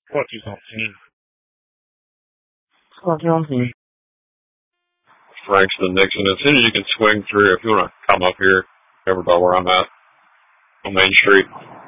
14. Frankston, Nixon. As soon as you can swing through, if you want to come up here, over by where I'm at, on Main Street.